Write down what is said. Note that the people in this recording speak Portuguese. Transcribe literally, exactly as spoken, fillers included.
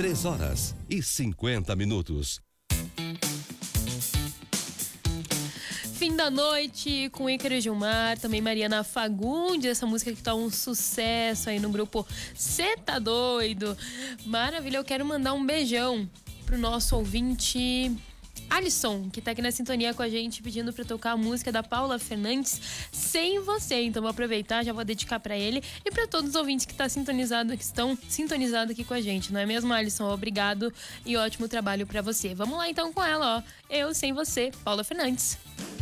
Três horas e cinquenta minutos. Fim da noite com Ícaro Gilmar, também Mariana Fagundes, essa música que tá um sucesso aí no grupo Cê Tá Doido. Maravilha, eu quero mandar um beijão pro nosso ouvinte Alisson, que tá aqui na sintonia com a gente, pedindo pra tocar a música da Paula Fernandes, Sem Você. Então vou aproveitar, já vou dedicar pra ele e pra todos os ouvintes que, tá sintonizado, que estão sintonizados aqui com a gente, não é mesmo, Alisson? Obrigado e ótimo trabalho pra você. Vamos lá então com ela, ó. Eu Sem Você, Paula Fernandes.